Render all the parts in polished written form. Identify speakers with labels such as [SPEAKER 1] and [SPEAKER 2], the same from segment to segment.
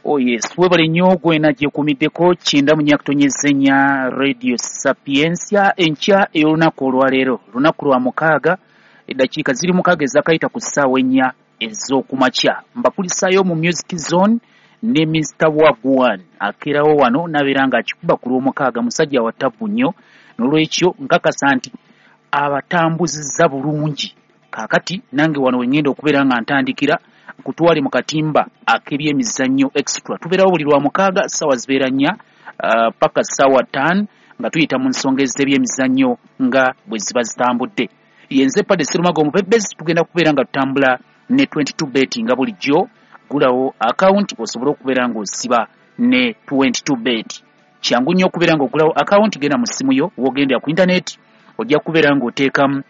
[SPEAKER 1] Oh yes, webale nnyo gwena gyekumiddeko kyenda mu nyakutonyezenya Radio Sapiensia enkya ey'olunaku olwaleero lunaku lwa mukaaga eddakiika ziri mukaaga ezakayita ku ssaawa ennya ez'okumakya mbakulisaayo mu Music Zone ne Mr. Wagwan akeerawo wano nabeera ng'akikuba ku lw'omukaaga musajja wa ttabbu nnyo n'olwekyo nkakasa nti abatambuzizza bulungi kaakati nange wano wengenda okubeera nga ntandikira kutwali mu katimba ak'ebyemizannyo extra tubeerawo buli lwa mukaaga ssaawa zibeera nnya paka ssaawa 5 nga tuyita mu nsonga ez'ebyemizannyo nga bwe ziba zitambudde yenze Padde Sserumaga omupebezi tugenda kubeera nga tutambula ne 22 bet nga bulijjo gulawo account osobola okubeera ng'osiba ne 22 bet kyangu nnyo okubeera ng'ogulawo account genda mu ssimu yo w'ogendera ku internet ojja kubeera ng'oteekamu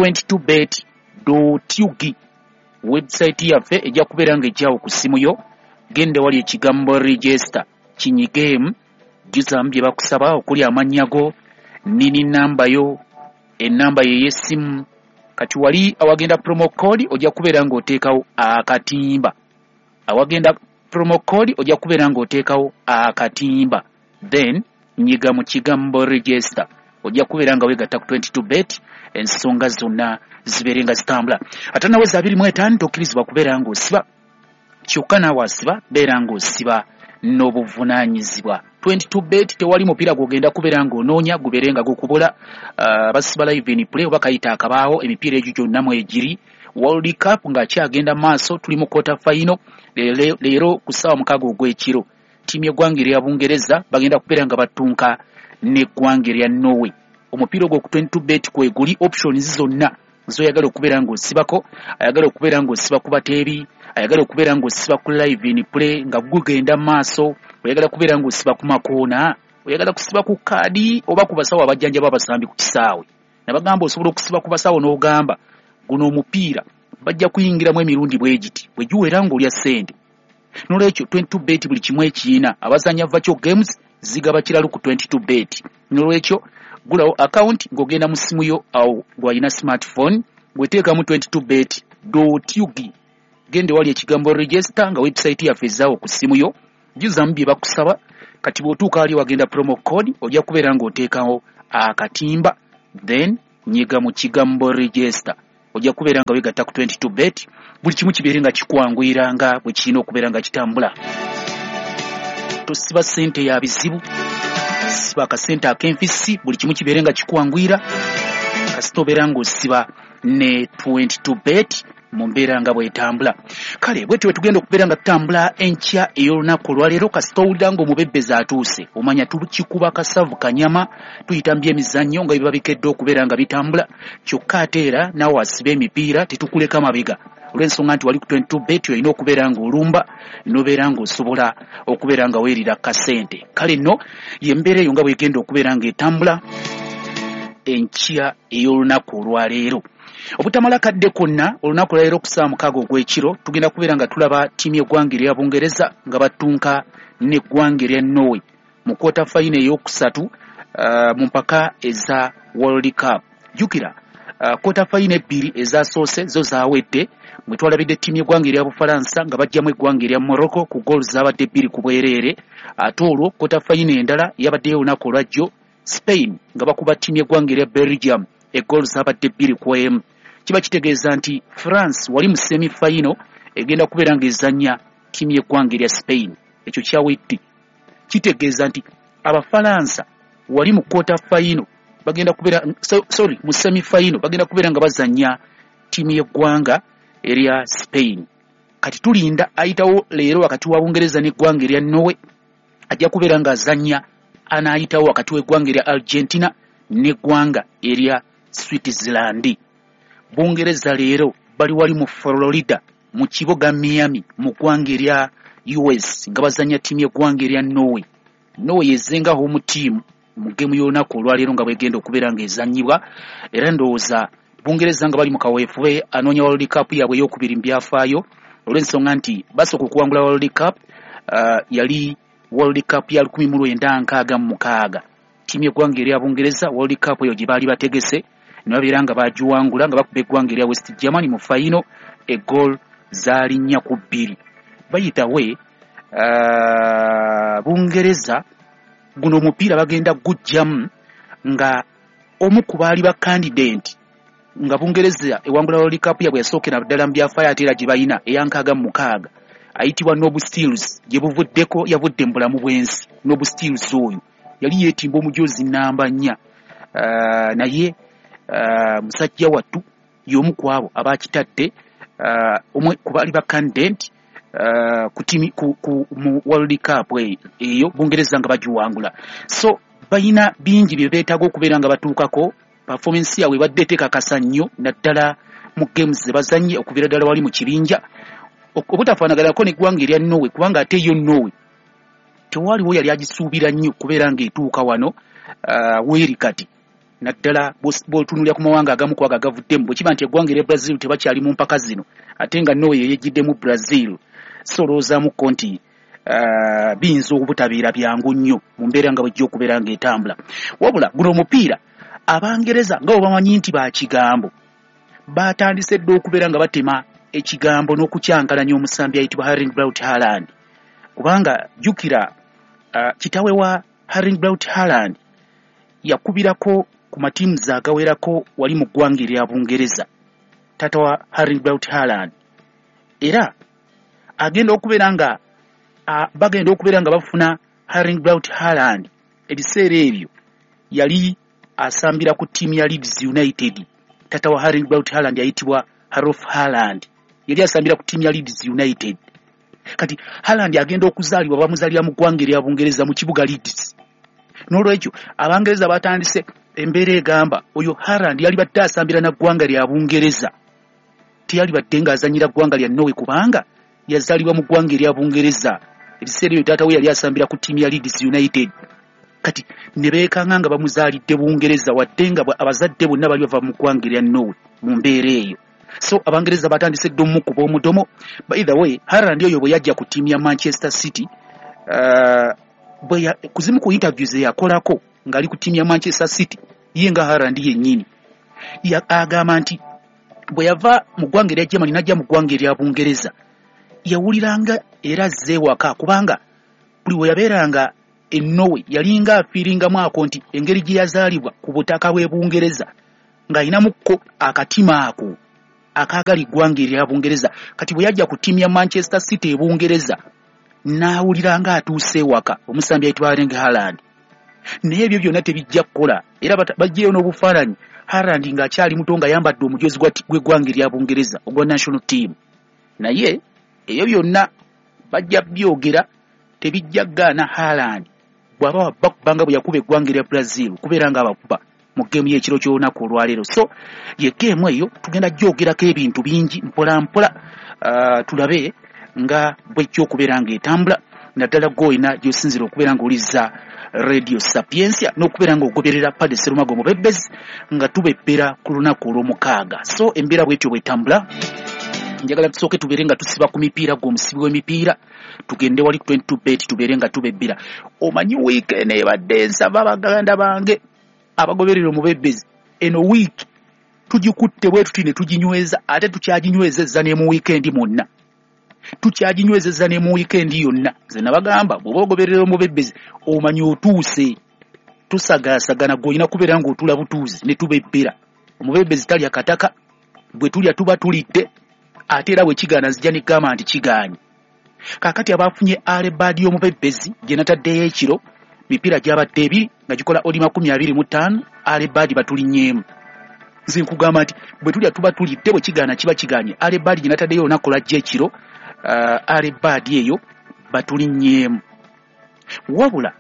[SPEAKER 1] 22bet.ug website yaffe ejja kubeera ng'ejjaawo ku ssimu yo gende wali ekigambo register kinyigeemu jjuzaamu bye bakusaba okuli amannya go nini namba yo ennamba ye y'essimu kati wali awagenda promo code ojja kubeera ng'oteekawo akatimba awagenda promo code ojja kubeera ng'oteekawo akatimba then nyiga mu kigambo register ojja kubeera nga weegatta ku 22 bet ensonga zonna zibeere nga zitambula ate naweza 25 tokkirizibwa kubeera ng'osiba kyokka naawe asiba beera ng'osiba n'obuvunaanyizibwa 22 bet tewali mupiira gw'ogenda kubeera ng'onoonya gubeere nga gukubula basiba live in play oba kayita akabaawo emipiira egyo gyonna mu egiri World Cup ng'akyagenda maaso tuli mu quarter final leero ku ssaawa 6 ogw'ekiro ttiimu y'eggwanga erya Bungereza bagenda kubeera nga battunka n'eggwanga erya Norway omupiira ogwo ku 22 bet kweguli options zonna zoyagala okubeera ng'osibako ayagala okubeera ng'osiba ku bateebi ayagala okubeera ng'osiba ku live in play nga gugenda maaso oyagala kubeera ng'osiba ku makoona oyagala kusiba ku kaadi oba ku basawo abajjanja b'abasambi ku kisaawe nabagamba osobola okusiba ku basawo n'ogamba guno omupiira bajja kuyingiramu emirundi bwegiti bwe giwera ng'olya ssente n'olwekyo 22 bet buli kimu ekiina abazanya Virtual Games zigaba kiralu ku 22 bet n'olwekyo gulawo account ng'ogenda mu ssimu yo awo gw'alina smartphone bweteekamu 22 bet.ug gende wali ekigambo register nga website yaffe ezaawo ku ssimu yo jjuzaamu bye bakusaba kati bw'otuuka wali wagenda promo code ojja kubeera ng'oteekawo akatimba then nyiga mu kigambo register ojja kubeera nga weegatta ku 22 bet buli kimu kibeere nga kikwanguyira nga bwe kirina okubeera nga kitambula tosiba ssente ya bizibu siba akasente ak'enfisi buli kimu kibeere nga kikwanguyira kasita obeera ng'osiba ne 22 bet mu mbeera nga bw'etambula kale bwetyo bwe tugenda okubeera nga tutambula enkya ey'olunaku olwaleero kasita owulira ng'omubebbezi atuuse omanya tukikuba kasavu kanyama tuyita mu byemizannyo nga biba bikedde okubeera nga bitambula kyokka ate era naawe asiba emipiira tetukuleka mabega olw'ensonga nti wali ku 22 bet olina okubeera ng'olumba n'obeera ng'osobola okubeera nga weerira kasente kale nno y'embeera eyo nga bw'egenda okubeera ng'etambula enkya ey'olunaku olwaleero obutamala kadde konna olunaku lwaleero ku ssaawa 6 ogw'ekiro tugenda kubeera nga tulaba ttiimu y'eggwanga erya Bungereza nga battunka n'eggwanga erya Norway mu quarter final ey'okusatu mu mpaka eza World Cup jjukira quarter final ebbiri ezasoose zo zaawedde mwe twalabidde ttiimu y'eggwanga erya Bufalansa nga bajjamu eggwanga erya Morocco ku goal zaabadde 2 ku bwereere ate olwo quarter final endala yabaddeyo olunaku olwajjo Spain nga bakuba ttiimu y'eggwanga erya Belgium egoolu zaabadde 2 ku 1 kiba kitegeeza nti France wali mu semi final egenda kubeera ng'ezannya ttiimu y'eggwanga erya Spain ekyo kyawedde kitegeeza nti Abafalansa wali mu quarter final bagenda kubeera mu semi final bagenda kubeera nga bazannya ttiimu y'eggwanga erya Spain kati tulinda ayitawo leero wakati wa Bungereza n'eggwanga erya Norway ajja kubeera ng'azannya anaayitawo wakati w'eggwanga erya Argentina n'eggwanga erya Switzerland Bungereza leero bali wali mu Florida mu kibuga Miami mu ggwanga erya US nga bazanya ttiimu y'eggwanga erya Norway ezenga home team mu gemu y'olunaku olwaleero nga bwegenda okubeera ng'ezannyibwa era ndowooza Bungereza nga bali mu kaweefube anoonya World Cup yaabwe ey'okubiri mu byafaayo olw'ensonga nti basooka okuwangula World Cup yali World Cup ya 1966 ttiimu y'eggwanga erya Bungereza World Cup eyo gye baali bategese ne babeera nga bagiwangula nga bakuba eggwanga erya West Germany mu final egoal zaali 4-2 bayita we Bungereza guno omupiira bagenda gujjamu nga omu ku baali ba candidate nga Bungereza ewangula World Cup yabwe yasookera ddala mu byafaayo ate era gye balina eyankaaga mu mukaaga ayitibwa Nobu Steels gye buvuddeko yavudde mu bulamu bw'ensi. Nobu Steels oyo yali yeetimba omujozi namba 4 naye musajja wattu y'omu ku abo abakitadde omwe ku baali ba candidate mu World Cup eyo Bungereza nga bagiwangula. So bayina bingi bye beetaaga okubeera nga batuukako. Performance yawe badde tekakasa nnyo naddala mu games ze bazannye okubeera ddala wali mu kibinja obutafaanaganako n'eggwanga erya Norway kubanga ate yo Norway tewaliwo yali agisuubira nnyo kubeera ng'etuuka wano weeri kati naddala bw'otunuulira ku mawanga agamu ku ago agavuddemu bwe kiba nti eggwanga erya Brazil tebakyali mu mpaka zino ate nga Norway yejjiddemu Brazil. So lowoozaamuko nti biyinza obutabeera byangu nnyo mu mbeera nga bwejja okubeera ng'etambula. Wabula guno omupiira Abangereza nga bamanyi nti ba kigambo batandise dde okubeera nga batema ekigambo n'okukyankalanya omusambi ayitibwa Erling Braut Haaland kubanga jjukira kitawe wa Erling Braut Haaland yakubirako ku matiimu agawerako wali mu ggwanga erya Bungereza taata wa Erling Braut Haaland era bagenda okubeera nga bafuna Erling Braut Haaland ebiseera ebyo yali asambira ku ttiimu ya Leeds United. Tata wa Erling Braut Haaland yayitibwa Rolf Haaland yali asambira ku ttiimu ya Leeds United. Kati Haaland agenda okuzaalibwa bamuzaalira mu ggwanga erya Bungereza mu kibuga Leeds. N'olwekyo Abangereza batandise embeera egamba oyo Haaland yali badde asambira na ggwanga lya Bungereza teyali badde ng'azanyira ggwanga lya Norway kubanga yazaalibwa mu ggwanga erya Bungereza. Ebiseera ebyo taata we yali asambira ku ttiimu ya Leeds United. Kati ne beekanga nga bamuzaalidde Bungereza wadde nga abazadde bonna bali bava mu ggwanga erya Norway mu mbeera eyo. So Abangereza batandise dde omukuba omudomo. By the way, Haaland oyo bwe yajja ku ttiimu ya Manchester City kuzimu ku interviews yakolako ng'ali ku ttiimu ya Manchester City ye nga Haaland yennyini agamba nti bwe yava mu ggwanga erya Germany n'ajja mu ggwanga erya Bungereza yawuliranga era azze ewaka kubanga buli we yabeeranga Norway yalinga afiiringamu ako nti engeri gye yazaalibwa ku butaka bw'e Bungereza ng'ayinamukko akatima ako akaagali ggwanga erya Bungereza. Kati bwe yajja ku ttiimu ya Manchester City e Bungereza n'awuliranga atuuse ewaka omusambi ayitibwa Erling Haaland. Naye ebyo byonna tebijja kukola era bajjeyo n'obufaananyi Haaland ng'akyali muto nga yambadde omujozi gw'eggwanga erya Bungereza ogwa national team. Naye ebyo byonna bajja byogera tebijja gaana Haaland bw'aba bakubanga bwe yakuba eggwanga erya Brazil kubeera nga abakuba mu geemu y'ekiro ky'olunaku olwaleero. So ye geemu eyo tugenda gyogerako ebintu bingi mpola mpola tulabe nga bwejja okubeera ng'etambula naddala gw'olina gy'osinzira okubeera ng'oliza Radio Sapiensia n'okubeera ng'ogoberera Padre Sserumago Mubebezi nga tubebbera ku lunaku olw'omukaaga. So embeera bwetyo bwetambula njagala tusooke tubeere nga tusiba ku mipiira gw'omusibi w'emipiira tugende wali 22bet tubeere nga tubebbira. Omanyi weekend ebadde nsaba baganda bange abagoberera Omubebezi eno week tugikutte bwe tuti ne tuginyweza ate tukyaginywezezza ne mu weekend mwonna tukyaginywezezza ne mu weekend yonna. Nze nabagamba bw'oba ogoberera Omubebezi omanyi otuuse tusagaasagana gw'olina kubeera ng'otula butuuzi ne tubebbera. Omubebezi talya kataka bwe tulya tuba tulidde ate era bwe kigaana zijja ne gamba nti kigaanye. Kaakati abaafunye alebadi y'Omubebezi gye nataddeyo ekiro mipiira gy'abadde ebiri nga gikola odi 25 alebadi batulinnyeemu. Nze nkugamba nti bwe tulya tuba tulidde bwe kigaana kiba kigaanye. Alebadi gye nataddeyo olunaku lwajja ekiro alebadi eyo batulinnyeemu. Wabula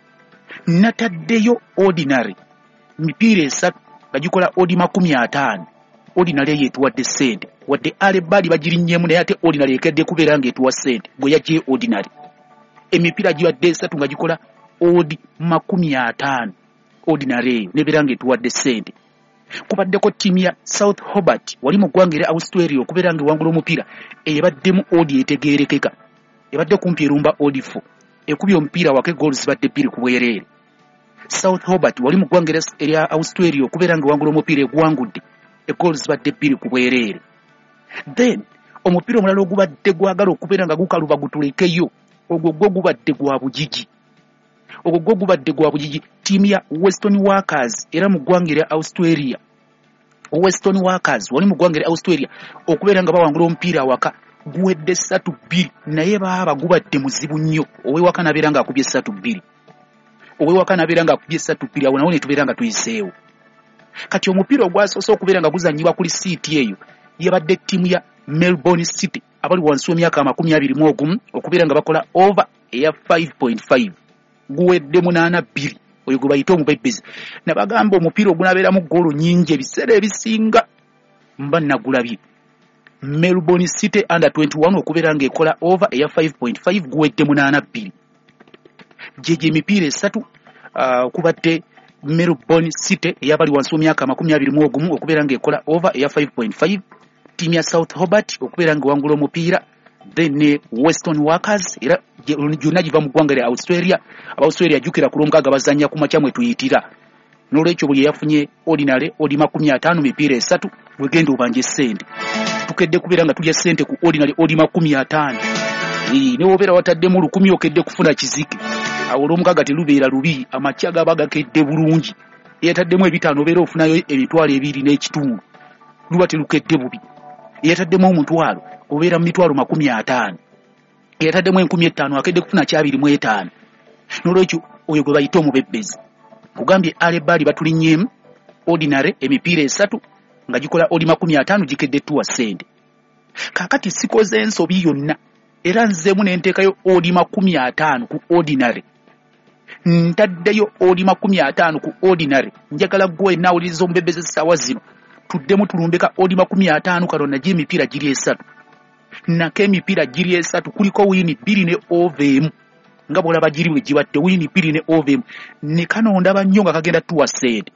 [SPEAKER 1] nataddeyo ordinary mipiira 3 nga gikola odi 50. Ordinary eyo etuwadde ssente wadde alebadi bagirinnyeemu naye ate ordinary ekedde kubeera ng'etuwa ssente bwe yajje ordinary. Emipiira gibadde 3 nga gikola odi 50 ordinary eyo nebeera ng'etuwadde ssente. Kubaddeko ttiimu ya South Hobart wali mu ggwanga erya Australia okubeera ng'ewangula omupiira ebaddemu odi etegeerekeka ebadde kumpi erumba odi 4 ekubye omupiira wake goals zibadde 2 ku bwereere. South Hobart wali mu ggwanga erya Australia okubeera ng'ewangula omupiira egwangudde goals zibadde 2 ku bwereere. Then omupiira omulala ogubadde gwagala okubeera nga gukaluba gutulekeyo ogwo gubadde gwa bujiji. Ogwo gubadde gwa bujiji. Tiimu ya Western Workers era mu ggwanga erya Australia. Western Workers wali mu ggwanga erya Australia okubeera nga bawangula omupiira waka guwedde 3-2 naye baba gubadde muzibu nnyo. Owewaka nabeera nga akubye 3-2. Owewaka nabeera nga akubye 3-2 awo nawo ne tubeera nga tuyiseewo. Kati omupiira ogwasoose okubeera nga guzannyibwa kuli siiti eyo yabadde ttiimu ya Melbourne City abali wansi w'emyaka 21 okubeera nga bakola over eya 5.5 guwedde 8-2 oyo gwe bayita omubebezi. Nabagamba omupiira ogunabeeramu ggoolo nnyingi ebiseera ebisinga mba nagulabye. Melbourne City under 21 okubeera nga ekola over eya 5.5 guwedde 8-2. Jeje emipiira esatu okubadde Melbourne City eyabali wansi w'emyaka 21 okubeera nga ekola over eya 5.5. Tiimu ya South Hobart okubeera nga wangula omupiira, then Western Workers era gyonna giva mu ggwanga lya Australia. Abaustralia jjukira ku lwomukaaga bazannya ku makya mwe tuyitira. N'olwekyo buli yafunye ordinary odi 50 mipiira esatu wegenda obanje ssente. Tukedde kubeera nga tulya ssente ku ordinary odi 50. Ne wobeera wataddemu 10 okedde kufuna kizike. Awo olwomukaaga terubeera lubi, amakya gaba gakedde bulungi. Eyataddemu 5 obeera ofunayo emitwalo 2 n'ekitundu. Luba terukedde bubi. Eyataddemu omutwalo obeera mu mitwalo 50. Eyataddemu 15 akedde kufuna kya 25. N'olwekyo oyo gwe bayita omubebezi. Kugambye alebali batulinnyeemu ordinary emipiira esatu nga gikola odi 50 gikedde tuwa ssente. Kakati sikoze ensobi yonna era nzeemu n'enteekayo odi 50 ku ordinary. Ntaddeyo odi 50 ku ordinary. Njagala gwe naawuliriza omubebezi essaawa zino tuddemu tulumbeka odi 50 kalonna gy'emipiira giri esatu. Nako emipiira giri esatu kuliko wini 2 ne ovemu. Nga bw'olaba giri bwe gibatte wini 2 ne ovemu. Ne kano ndaba nnyo nga kagenda tuwa ssente.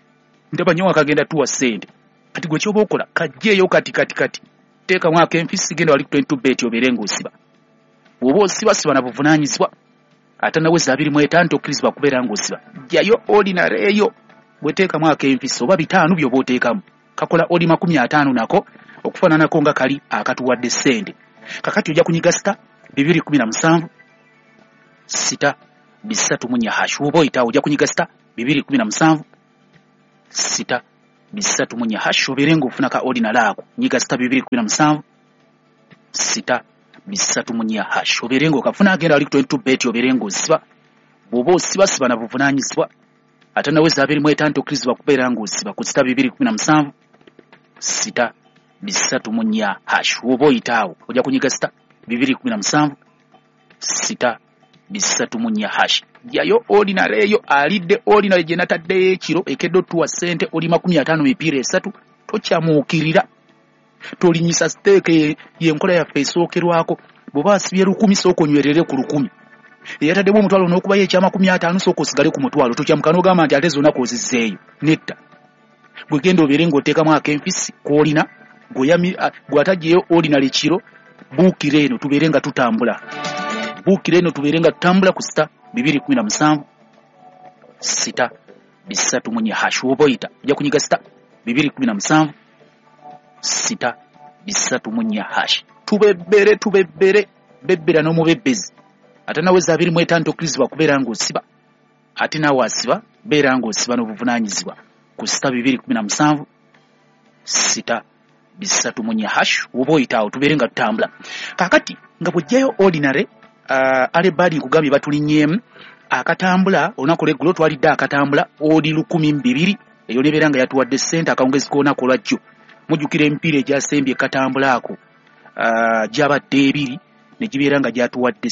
[SPEAKER 1] Kati gwe ky'oba okola kajjeeyo kati. Teekamu ak'enfisi genda wali 22 bet obeere ng'osiba. Bw'oba osiba na buvunaanyizibwa. Ate naweza 25 tokkirizibwa kubeera ng'osiba. Jjayo ordinary eyo. Bweteekamu ak'enfisi oba 5 by'oba oteekamu. Kakola odi 50 nako okufaananako nga kali akatuwadde ssente. Kakati ojja kunyiga star 217 6 bisatu munya hash. Oba oyita ojja kunyiga star 217 6 bisatu munya hash obeere ng'ofuna ka ordinary ako. Nyiga star 217 6 bisatu munya hash obeere ng'okafuna agenda wali 22 bet obeere ng'osiba. Bw'oba osiba na buvunaanyizibwa. Ate naweza 25 tokkirizibwa kubeera ng'osiba ku star 217 6 bisatu munya hash. Oba oyitaawo ojja kunyiga star 217 6 bisatu munya hash. Jayo ordinary eyo alidde ordinary gye nataddeyo ekiro ekedde otuwa ssente odi 50 mipiira esatu tokyamuukirira. Tolinyisa steeke y'enkola yaffe esookerwako. Bw'oba asibye 10 sooka onywerere ku 10. Eyataddemu omutwalo n'okubayo ekya 50 sooka osigale ku mutwalo. Tokyamuka n'ogamba nti ate zonna kozizzeeyo. Netta. Gwe genda obeere ng'oteekamu ak'enfisi k'olina gw'atagyeyo ordinary kiro buukira eno tubeere nga tutambula. Ku star 217 6 bisatu munya hash. Oba oyita ojja kunyiga star 217 6 bisatu munya hash. Tubebere bebbera n'omubebezi. Ate naweza 25 tokkirizibwa kubeera ng'osiba. Ate naawe asiba beera ng'osiba n'obuvunaanyizibwa ku star 217 6 bisatu munya hash. Oba oyitaawo tubeere nga tutambula. Kakati nga bw'ojjayo ordinary alebali nkugambye batulinnyeemu akatambula olunaku lw'eggulo twalidde akatambula odi 12 eyo nebeera nga yatuwadde ssente akawungezi k'olunaku olwajjo. Mujjukira emipiira egyasembye katambula ako gyabadde 2 ne gibeera nga gyatuwadde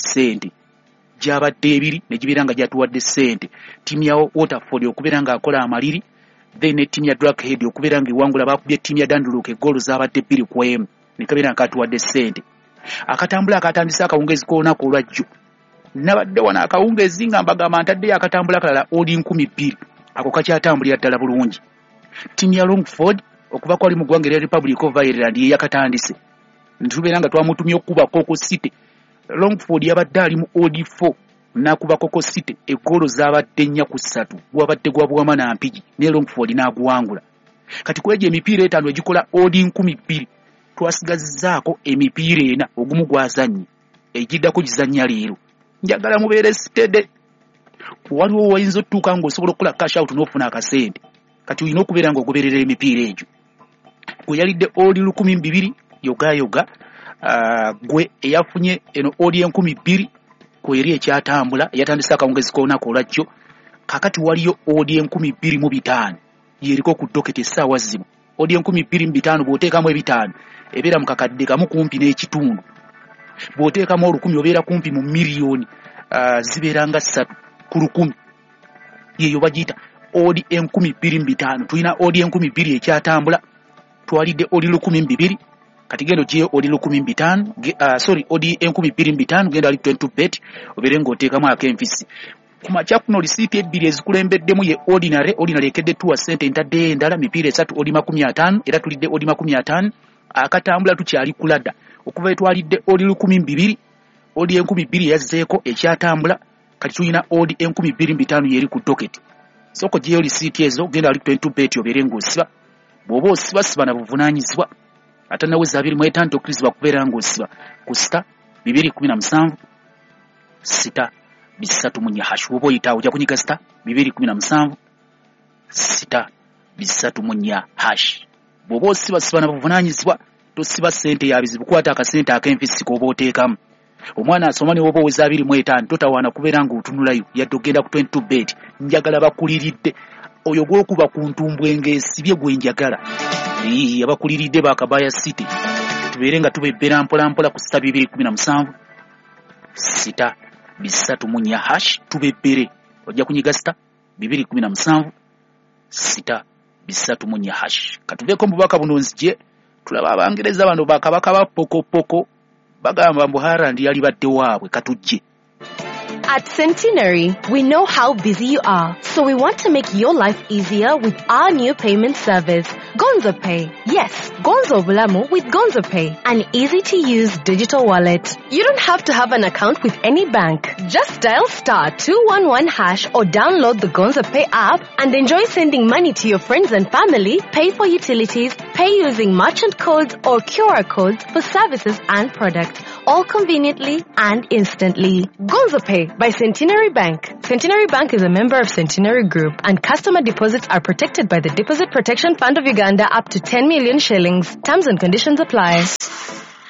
[SPEAKER 1] ssente. Ttiimu ya Waterford okubeera nga akola amaliri, then ttiimu ya Blackhead okubeera nga ewangula bakubye ttiimu ya Dandulook eggoolo zaabadde 2-1 ne kabeera nga katuwadde ssente. Akatambula akatandise akawungezi k'olunaku olwajjo. Nabadde wano akawungezi nga mbagamba ntaddeyo akatambula akalala odi 12. Ako kakyatambulira ddala bulungi. Ttiimu ya Longford okuva kwali mu ggwanga erya Republic of Ireland ye yakatandise. Nitubeera nga twamutumye okuba Koko City. Longford yabadde ali mu odi 4 n'akuba Koko City eggoolo zaabadde 4-3. Gwabadde gwa Buwama na Mpigi ne Longford n'aguwangula. Kati kwegyo emipiira 5 egikola odi 12 twasigazzaako emipiira 4 ogumu gwazannye egiddako gizannya leero njagala mubeere steady. Waliwo wayinza otuuka ng'osobola okukola cash out n'ofuna akasente. Kati olina okubeera ng'ogoberera emipiira egyo. Gwe yalidde oli 12,000 yoga gwe eyafunye eno oli 12,000 kweri ekyatambula yatandise akawungezi k'olunaku olwajjo. Kakati waliyo oli 25,000 yeriko ku docket essaawa zino. Oli 25,000 bw'oteekamu 5 ebeera mu kakadde kamu kumpi n'ekitundu. Bw'oteekamu 10,000 obeera kumpi mu miliyoni zibeera nga 3 ku 10,000. Yeyo bagiyita oli 25,000. Tulina oli 12,000 ekyatambula. Twalidde oli 12,000 kati gendo gye oli 15,000 oli 25,000 genda ali 20bet obeere ng'oteekamu ak'enfisi. Ku makya kuno lisiiti ebbiri ezikulembeddemu ye ordinary ekedde tuwa ssente entadde endala mipiira 3 oli 50 era tulidde oli 50. Akatambula tukyali kulada okuva etwalidde oli 12,000 oli 10,000 yazzeeko ekyatambula kati tulina oli 25,000 yeri ku docket. Soko gyeyo lisiiti ezo genda ali 20bet obeere ng'osiba. Bw'oba osiba na buvunaanyizibwa ate naweza 25 tokirizibwa kubeera ng'osiba ku star 217 sita 3 hash. Bw'oba oyita ojja kunyiga star 217 sita 3 hash. Bw'oba osiba na buvunaanyizibwa tosiba ssente ya bizibu kwata akasente ak'enfisi k'oba oteekamu. Omwana asoma ne woba oweza 25 totawaana kubeera ng'otunulayo yadde ogenda ku 20bet. Njagala bakuliridde oyo gw'okuba ku ntumbwe ng'esibye gwe njagala. Abakuliridde bakabaya city tubeere nga tubebbera mpola ku star 217 sita 3 hash tubebbere. Ojja kunyiga star 217 sita 3 hash. Katuveeko mu bubaka buno nzije tulaba Abangereza bano bakabaka ba poko bagamba mbu Haaland yali badde waabwe katujje.
[SPEAKER 2] At Centenary, we know how busy you are, so we want to make your life easier with our new payment service, Gonzo Pay. Yes, Gonzo Bulamu with Gonzo Pay, an easy-to-use digital wallet. You don't have to have an account with any bank. Just dial star 211 hash or download the Gonzo Pay app and enjoy sending money to your friends and family, pay for utilities, pay using merchant codes or QR codes for services and products, all conveniently and instantly. Gonzo Pay by Centenary Bank. Centenary Bank is a member of Centenary Group, and customer deposits are protected by the Deposit Protection Fund of Uganda up to 10 million shillings. Terms and conditions apply.